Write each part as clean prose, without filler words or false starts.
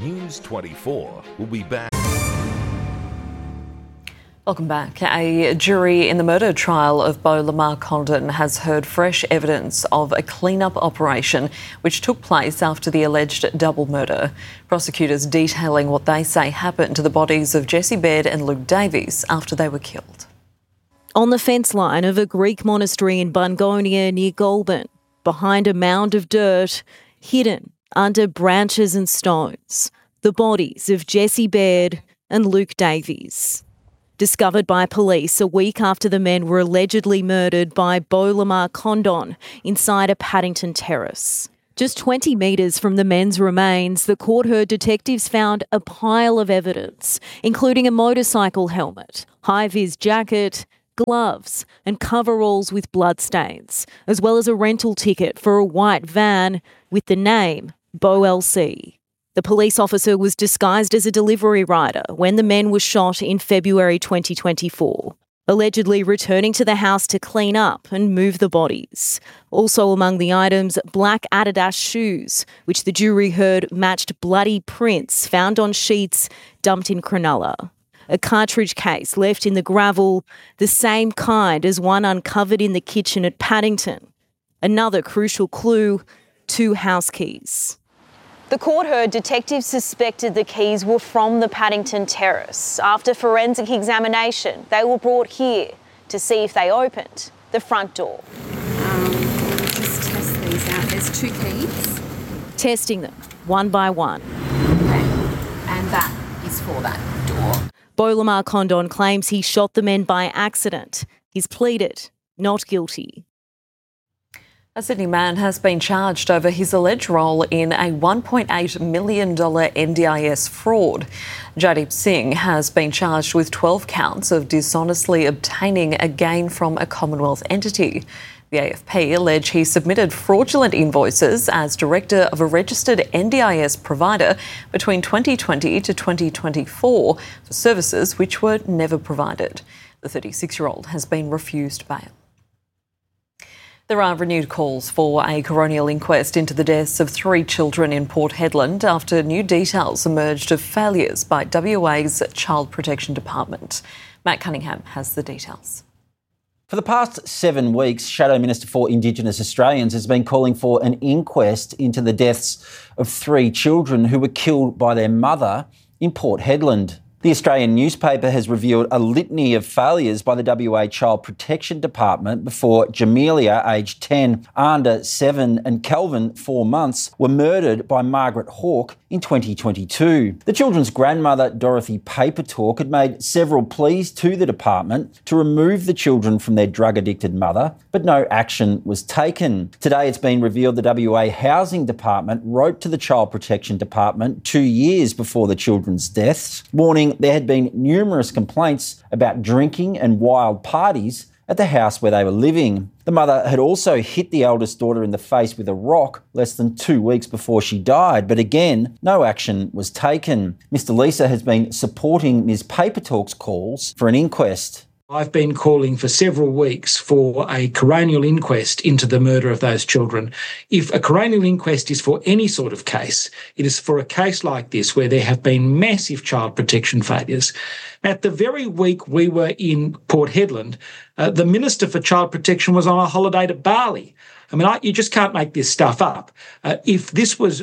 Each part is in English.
News 24 will be back. Welcome back. A jury in the murder trial of Beau Lamar Condon has heard fresh evidence of a clean-up operation which took place after the alleged double murder. Prosecutors detailing what they say happened to the bodies of Jessie Baird and Luke Davies after they were killed. On the fence line of a Greek monastery in Bungonia near Goulburn, behind a mound of dirt, hidden under branches and stones, the bodies of Jessie Baird and Luke Davies. Discovered by police a week after the men were allegedly murdered by Beau Lamar Condon inside a Paddington terrace. Just 20 metres from the men's remains, the court heard detectives found a pile of evidence, including a motorcycle helmet, high-vis jacket, gloves and coveralls with bloodstains, as well as a rental ticket for a white van with the name Beau LC. The police officer was disguised as a delivery rider when the men were shot in February 2024, allegedly returning to the house to clean up and move the bodies. Also among the items, black Adidas shoes, which the jury heard matched bloody prints found on sheets dumped in Cronulla. A cartridge case left in the gravel, the same kind as one uncovered in the kitchen at Paddington. Another crucial clue, 2 house keys. The court heard detectives suspected the keys were from the Paddington terrace. After forensic examination, they were brought here to see if they opened the front door. Just test these out. There's 2 keys. Testing them, one by one. Okay, and that is for that door. Beau Lamar Condon claims he shot the men by accident. He's pleaded not guilty. A Sydney man has been charged over his alleged role in a $1.8 million NDIS fraud. Jaideep Singh has been charged with 12 counts of dishonestly obtaining a gain from a Commonwealth entity. The AFP allege he submitted fraudulent invoices as director of a registered NDIS provider between 2020 to 2024 for services which were never provided. The 36-year-old has been refused bail. There are renewed calls for a coronial inquest into the deaths of 3 children in Port Hedland after new details emerged of failures by WA's Child Protection Department. Matt Cunningham has the details. For the past 7 weeks, Shadow Minister for Indigenous Australians has been calling for an inquest into the deaths of 3 children who were killed by their mother in Port Hedland. The Australian newspaper has revealed a litany of failures by the WA Child Protection Department before Jamelia, aged 10, Anda, 7 and Kelvin, 4 months, were murdered by Margaret Hawke in 2022. The children's grandmother, Dorothy Papertalk, had made several pleas to the department to remove the children from their drug-addicted mother, but no action was taken. Today it's been revealed the WA Housing Department wrote to the Child Protection Department 2 years before the children's deaths, warning there had been numerous complaints about drinking and wild parties at the house where they were living. The mother had also hit the eldest daughter in the face with a rock less than 2 weeks before she died, but again, no action was taken. Mr. Lisa has been supporting Ms. Papertalk's calls for an inquest. I've been calling for several weeks for a coronial inquest into the murder of those children. If a coronial inquest is for any sort of case, it is for a case like this where there have been massive child protection failures. At the very week we were in Port Hedland, the Minister for Child Protection was on a holiday to Bali. I mean, you just can't make this stuff up. If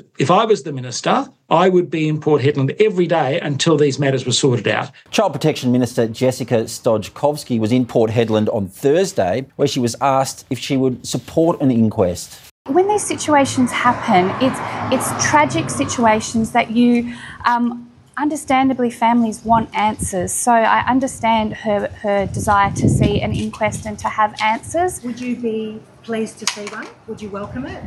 I was the Minister, I would be in Port Hedland every day until these matters were sorted out. Child Protection Minister Jessica Stojkovski was in Port Hedland on Thursday, where she was asked if she would support an inquest. When these situations happen, it's tragic situations that you understandably families want answers. So I understand her desire to see an inquest and to have answers. Would you be pleased to see one? Would you welcome it?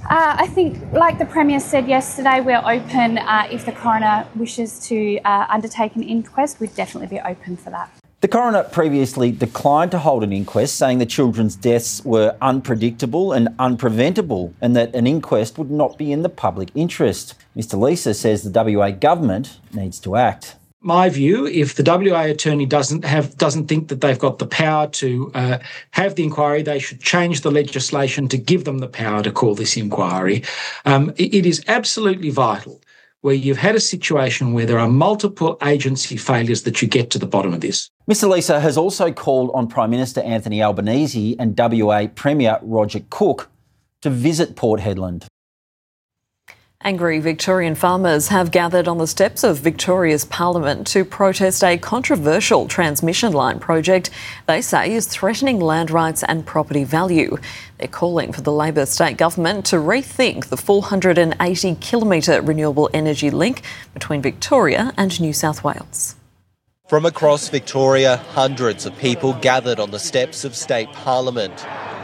I think, like the Premier said yesterday, we're open. If the coroner wishes to undertake an inquest, we'd definitely be open for that. The coroner previously declined to hold an inquest, saying the children's deaths were unpredictable and unpreventable and that an inquest would not be in the public interest. Mr. Lisa says the WA government needs to act. My view, if the WA attorney doesn't think that they've got the power to have the inquiry, they should change the legislation to give them the power to call this inquiry. It is absolutely vital. where you've had a situation where there are multiple agency failures that you get to the bottom of this. Mr Lisa has also called on Prime Minister Anthony Albanese and WA Premier Roger Cook to visit Port Hedland. Angry Victorian farmers have gathered on the steps of Victoria's Parliament to protest a controversial transmission line project they say is threatening land rights and property value. They're calling for the Labor state government to rethink the 480-kilometre renewable energy link between Victoria and New South Wales. From across Victoria, hundreds of people gathered on the steps of State Parliament.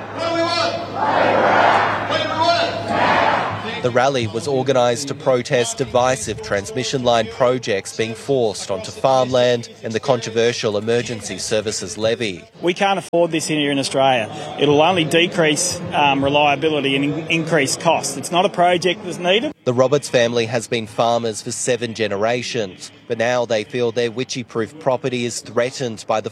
The rally was organised to protest divisive transmission line projects being forced onto farmland and the controversial Emergency Services Levy. We can't afford this here in Australia. It'll only decrease reliability and increase costs. It's not a project that's needed. The Roberts family has been farmers for 7 generations, but now they feel their witchy-proof property is threatened by the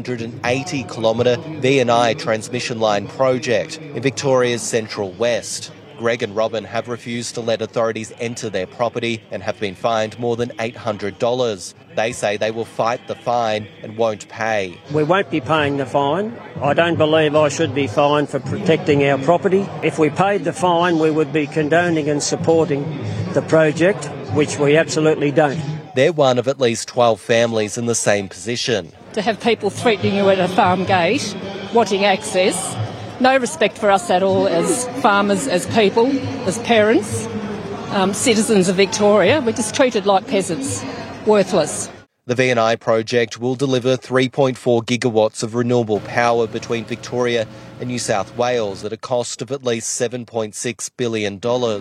480-kilometre V&I transmission line project in Victoria's Central West. Greg and Robin have refused to let authorities enter their property and have been fined more than $800. They say they will fight the fine and won't pay. We won't be paying the fine. I don't believe I should be fined for protecting our property. If we paid the fine, we would be condoning and supporting the project, which we absolutely don't. They're one of at least 12 families in the same position. To have people threatening you at a farm gate, wanting access, no respect for us at all as farmers, as people, as parents, citizens of Victoria. We're just treated like peasants, worthless. The V&I project will deliver 3.4 gigawatts of renewable power between Victoria and New South Wales at a cost of at least $7.6 billion.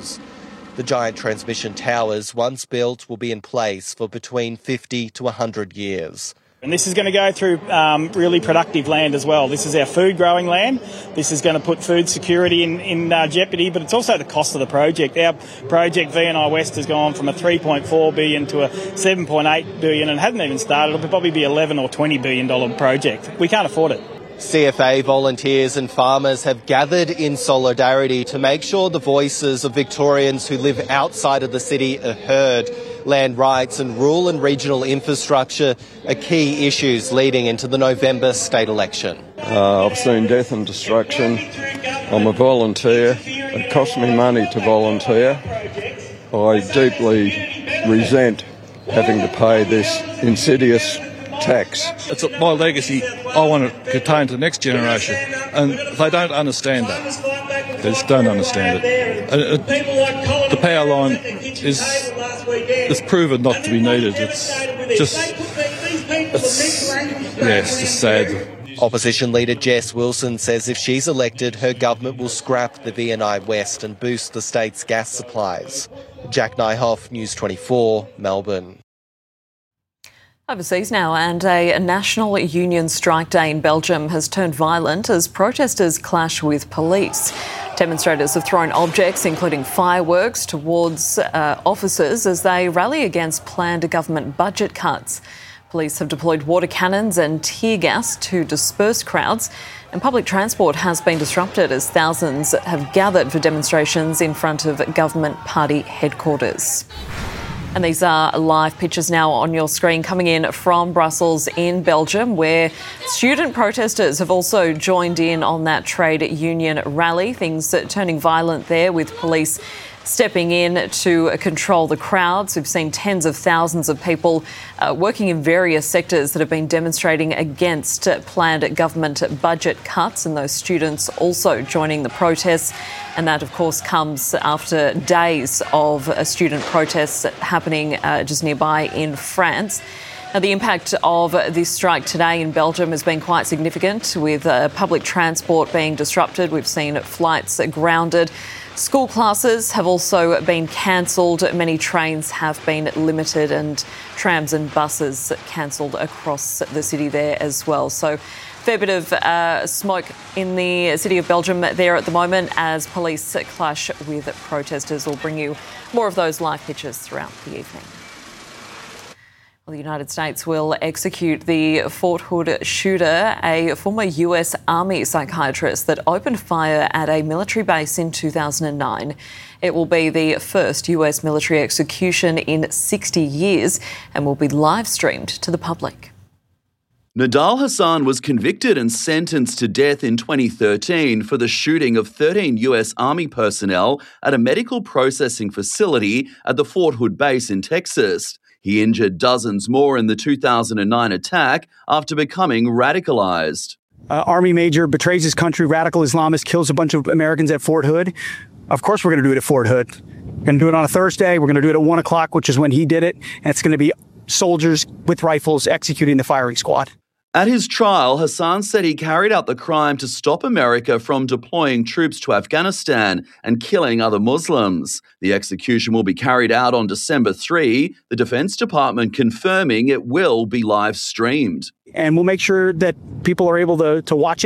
The giant transmission towers, once built, will be in place for between 50 to 100 years. And this is going to go through really productive land as well. This is our food growing land. This is going to put food security in jeopardy, but it's also the cost of the project. Our project, V&I West, has gone from a $3.4 billion to a $7.8 billion and hasn't even started. It'll probably be $11 or $20 billion project. We can't afford it. CFA volunteers and farmers have gathered in solidarity to make sure the voices of Victorians who live outside of the city are heard. Land rights and rural and regional infrastructure are key issues leading into the November state election. I've seen death and destruction. I'm a volunteer. It costs me money to volunteer. I deeply resent having to pay this insidious tax. It's my legacy. I want it contained to the next generation, and they don't understand that. They just don't understand it. The power line is proven not to be needed. It's just sad. Opposition leader Jess Wilson says if she's elected, her government will scrap the V&I West and boost the state's gas supplies. Jack Nyhoff, News 24, Melbourne. Overseas now, and a national union strike day in Belgium has turned violent as protesters clash with police. Demonstrators have thrown objects, including fireworks, towards officers as they rally against planned government budget cuts. Police have deployed water cannons and tear gas to disperse crowds, and public transport has been disrupted as thousands have gathered for demonstrations in front of government party headquarters. And these are live pictures now on your screen coming in from Brussels in Belgium, where student protesters have also joined in on that trade union rally. Things turning violent there with police stepping in to control the crowds. We've seen tens of thousands of people working in various sectors that have been demonstrating against planned government budget cuts, and those students also joining the protests. And that, of course, comes after days of student protests happening just nearby in France. Now, the impact of this strike today in Belgium has been quite significant, with public transport being disrupted. We've seen flights grounded. School classes have also been cancelled. Many trains have been limited and trams and buses cancelled across the city there as well. So fair bit of smoke in the city of Belgium there at the moment as police clash with protesters. We'll bring you more of those live pictures throughout the evening. Well, the United States will execute the Fort Hood shooter, a former US Army psychiatrist that opened fire at a military base in 2009. It will be the first US military execution in 60 years and will be live streamed to the public. Nidal Hasan was convicted and sentenced to death in 2013 for the shooting of 13 US Army personnel at a medical processing facility at the Fort Hood base in Texas. He injured dozens more in the 2009 attack after becoming radicalised. Army major betrays his country, radical Islamist, kills a bunch of Americans at Fort Hood. Of course we're going to do it at Fort Hood. We're going to do it on a Thursday. We're going to do it at 1 o'clock, which is when he did it. And it's going to be soldiers with rifles executing the firing squad. At his trial, Hasan said he carried out the crime to stop America from deploying troops to Afghanistan and killing other Muslims. The execution will be carried out on December 3, the Defence Department confirming it will be live streamed. And we'll make sure that people are able to watch it.